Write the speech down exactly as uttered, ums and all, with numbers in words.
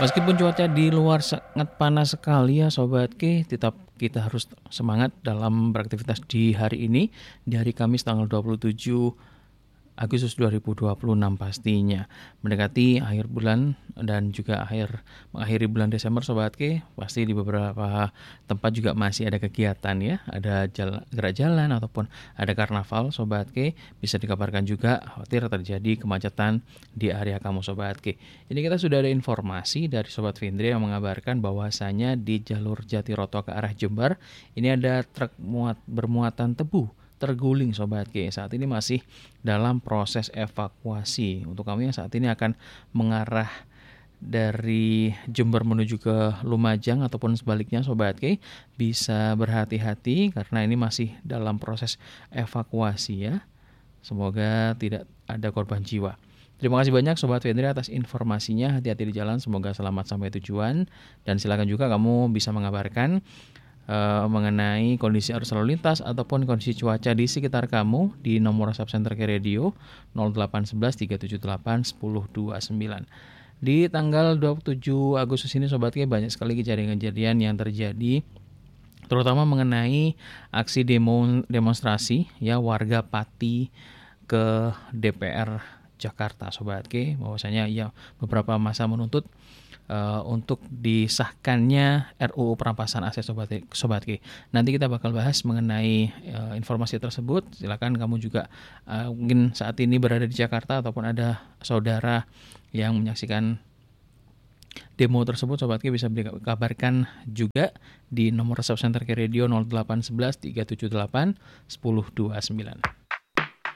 Meskipun cuaca di luar sangat panas sekali ya Sobat Ki, tetap kita harus semangat dalam beraktivitas di hari ini, di hari Kamis tanggal dua puluh tujuh Agustus dua ribu dua puluh enam pastinya. Mendekati akhir bulan dan juga akhir mengakhiri bulan Desember Sobat Ki, pasti di beberapa tempat juga masih ada kegiatan ya, ada jalan, gerak jalan ataupun ada karnaval Sobat Ki. Bisa dikabarkan juga khawatir terjadi kemacetan di area kamu Sobat Ki. Ini kita sudah ada informasi dari Sobat Findri yang mengabarkan bahwasanya di jalur Jatiroto ke arah Jember ini ada truk muat bermuatan tebu terguling Sobat Ki. Saat ini masih dalam proses evakuasi. Untuk kamu yang saat ini akan mengarah dari Jember menuju ke Lumajang ataupun sebaliknya Sobat Ki, bisa berhati-hati karena ini masih dalam proses evakuasi ya. Semoga tidak ada korban jiwa. Terima kasih banyak Sobat Fendri atas informasinya. Hati-hati di jalan, semoga selamat sampai tujuan. Dan silakan juga kamu bisa mengabarkan Uh, mengenai kondisi arus lalu lintas ataupun kondisi cuaca di sekitar kamu di nomor WhatsApp Center Care Radio nol delapan satu satu tiga tujuh delapan satu nol dua sembilan. Di tanggal dua puluh tujuh Agustus ini Sobat Ki, banyak sekali kejadian-kejadian yang terjadi, terutama mengenai aksi demo demonstrasi ya warga Pati ke D P R Jakarta Sobat Ki, bahwasanya ya beberapa masa menuntut Uh, untuk disahkannya R U U perampasan aset Sobat, Sobat Ki. Nanti kita bakal bahas mengenai uh, informasi tersebut. Silakan kamu juga uh, mungkin saat ini berada di Jakarta ataupun ada saudara yang menyaksikan demo tersebut, Sobat Ki bisa dikabarkan juga di nomor WhatsApp Center Care Radio nol delapan satu satu tiga tujuh delapan satu nol dua sembilan.